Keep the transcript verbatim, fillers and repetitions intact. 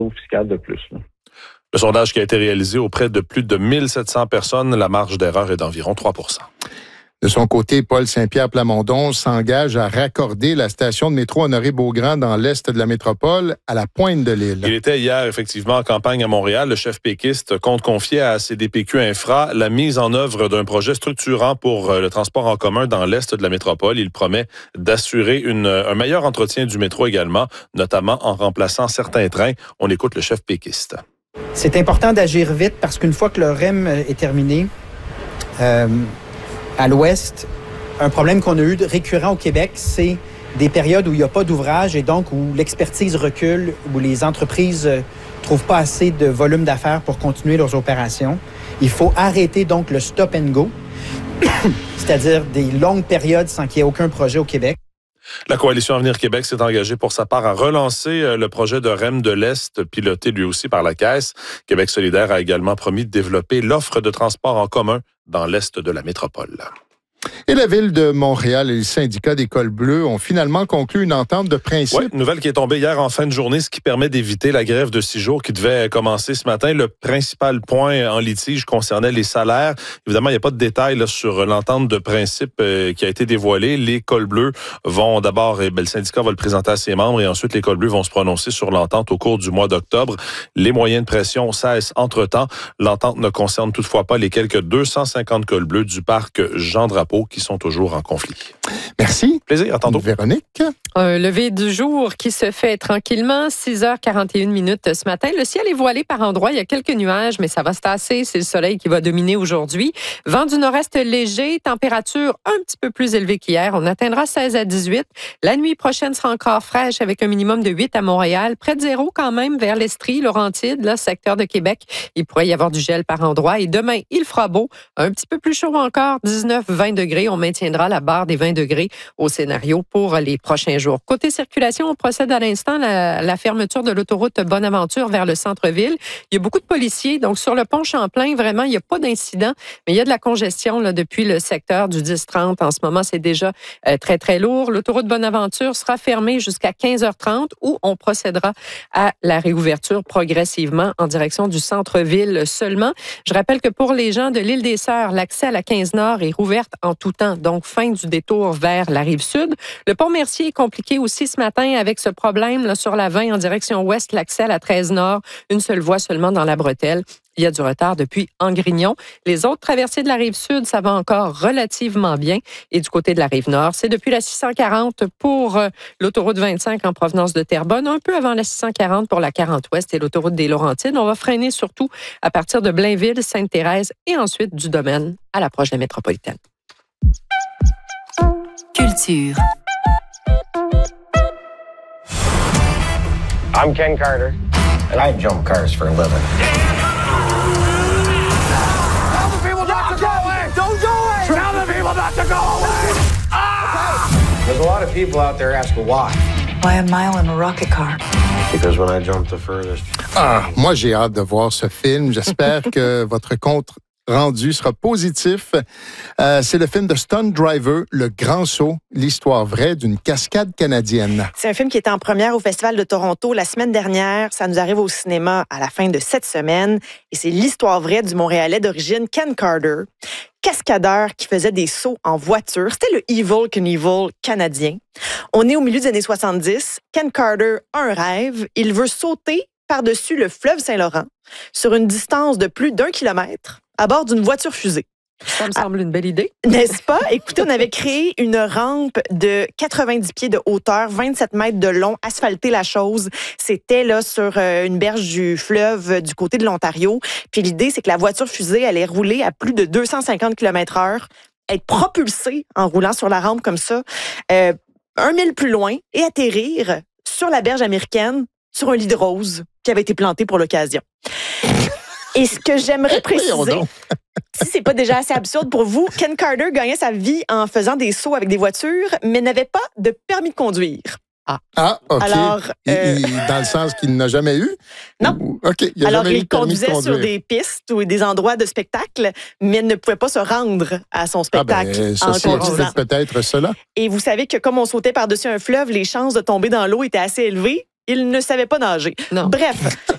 fiscal de plus. Là. Le sondage qui a été réalisé auprès de plus de mille sept cents personnes, la marge d'erreur est d'environ trois pour cent. De son côté, Paul Saint-Pierre Plamondon s'engage à raccorder la station de métro Honoré-Beaugrand dans l'est de la métropole à la pointe de l'île. Il était hier effectivement en campagne à Montréal. Le chef péquiste compte confier à C D P Q Infra la mise en œuvre d'un projet structurant pour le transport en commun dans l'est de la métropole. Il promet d'assurer une, un meilleur entretien du métro également, notamment en remplaçant certains trains. On écoute le chef péquiste. C'est important d'agir vite parce qu'une fois que le R E M est terminé, euh, à l'ouest, un problème qu'on a eu de récurrent au Québec, c'est des périodes où il n'y a pas d'ouvrage et donc où l'expertise recule, où les entreprises ne trouvent pas assez de volume d'affaires pour continuer leurs opérations. Il faut arrêter donc le stop and go, c'est-à-dire des longues périodes sans qu'il y ait aucun projet au Québec. La Coalition Avenir Québec s'est engagée pour sa part à relancer le projet de R E M de l'Est, piloté lui aussi par la Caisse. Québec solidaire a également promis de développer l'offre de transport en commun dans l'Est de la métropole. Et la Ville de Montréal et le syndicat des cols bleus ont finalement conclu une entente de principe. Oui, nouvelle qui est tombée hier en fin de journée, ce qui permet d'éviter la grève de six jours qui devait commencer ce matin. Le principal point en litige concernait les salaires. Évidemment, il n'y a pas de détails là, sur l'entente de principe euh, qui a été dévoilée. Les cols bleus vont d'abord, eh bien, le syndicat va le présenter à ses membres et ensuite les cols bleus vont se prononcer sur l'entente au cours du mois d'octobre. Les moyens de pression cessent entre-temps. L'entente ne concerne toutefois pas les quelques deux cent cinquante cols bleus du parc Jean-Drapeau qui sont toujours en conflit. Merci. Plaisir, à tantôt. Véronique. Un lever du jour qui se fait tranquillement, six heures quarante et une minutes ce matin. Le ciel est voilé par endroits, il y a quelques nuages, mais ça va se tasser. C'est le soleil qui va dominer aujourd'hui. Vent du nord-est léger, température un petit peu plus élevée qu'hier. On atteindra seize à dix-huit. La nuit prochaine sera encore fraîche avec un minimum de huit à Montréal. Près de zéro quand même vers l'Estrie, Laurentide, là, secteur de Québec. Il pourrait y avoir du gel par endroits. Et demain, il fera beau. Un petit peu plus chaud encore, dix-neuf à vingt degrés. On maintiendra la barre des vingt degrés au scénario pour les prochains jours. Côté circulation, on procède à l'instant à la fermeture de l'autoroute Bonaventure vers le centre-ville. Il y a beaucoup de policiers. Donc, sur le pont Champlain, vraiment, il n'y a pas d'incident, mais il y a de la congestion là, depuis le secteur du dix trente. En ce moment, c'est déjà euh, très, très lourd. L'autoroute Bonaventure sera fermée jusqu'à quinze heures trente où on procédera à la réouverture progressivement en direction du centre-ville seulement. Je rappelle que pour les gens de l'île des Sœurs, l'accès à la quinze Nord est rouverte en tout temps. Donc, fin du détour vers la rive sud. Le pont Mercier est compliqué aussi ce matin avec ce problème là, sur la vingt en direction ouest, l'accès à la treize Nord, une seule voie seulement dans la bretelle. Il y a du retard depuis Angrignon. Les autres traversées de la rive sud, ça va encore relativement bien. Et du côté de la rive nord, c'est depuis la six cent quarante pour euh, l'autoroute vingt-cinq en provenance de Terrebonne, un peu avant la six cent quarante pour la quarante ouest et l'autoroute des Laurentides. On va freiner surtout à partir de Blainville, Sainte-Thérèse et ensuite du Domaine à l'approche de la métropolitaine. Culture. I'm Ken Carter, and I jump cars for a living. Tell the people not to go away! Don't go away! Tell the people not to go away! Ah! There's a lot of people out there asking why. Why a mile in a rocket car? Because when I jump the furthest... Ah, moi, j'ai hâte de voir ce film. J'espère que votre compte rendu sera positif. Euh, c'est le film de Stunt Driver, Le Grand Saut, l'histoire vraie d'une cascade canadienne. C'est un film qui était en première au Festival de Toronto la semaine dernière. Ça nous arrive au cinéma à la fin de cette semaine. Et c'est l'histoire vraie du Montréalais d'origine Ken Carter, cascadeur qui faisait des sauts en voiture. C'était le Evil Knievel canadien. On est au milieu des années soixante-dix. Ken Carter a un rêve. Il veut sauter par-dessus le fleuve Saint-Laurent sur une distance de plus d'un kilomètre à bord d'une voiture fusée. Ça me semble une belle idée. N'est-ce pas? Écoutez, on avait créé une rampe de quatre-vingt-dix pieds de hauteur, vingt-sept mètres de long, asphalté la chose. C'était là sur euh, une berge du fleuve euh, du côté de l'Ontario. Puis l'idée, c'est que la voiture fusée allait rouler à plus de deux cent cinquante kilomètres heure, être propulsée en roulant sur la rampe comme ça, euh, un mille plus loin et atterrir sur la berge américaine sur un lit de rose qui avait été planté pour l'occasion. Et ce que j'aimerais préciser, si c'est pas déjà assez absurde pour vous, Ken Carter gagnait sa vie en faisant des sauts avec des voitures, mais n'avait pas de permis de conduire. Ah, ah OK. Alors, euh... il, il, dans le sens qu'il n'a jamais eu? Non. Ou, OK, il a Alors, jamais il eu de permis conduisait de conduire. sur des pistes ou des endroits de spectacle, mais il ne pouvait pas se rendre à son spectacle ah ben, ça, en c'est conduisant. Peut-être cela. Et vous savez que comme on sautait par-dessus un fleuve, les chances de tomber dans l'eau étaient assez élevées. Il ne savait pas nager. Non. Bref,